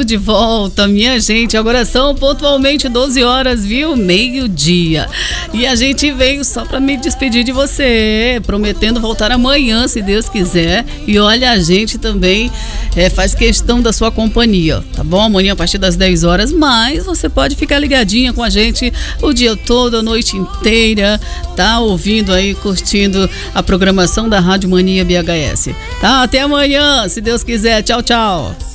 Estamos de volta, minha gente. Agora são pontualmente 12 horas, viu? Meio-dia. E a gente veio só para me despedir de você, prometendo voltar amanhã, se Deus quiser. E olha, a gente também faz questão da sua companhia, tá bom? Amanhã a partir das 10 horas, mas você pode ficar ligadinha com a gente o dia todo, a noite inteira, tá? Ouvindo aí, curtindo a programação da Rádio Mania BHS, tá? Até amanhã, se Deus quiser. Tchau, tchau.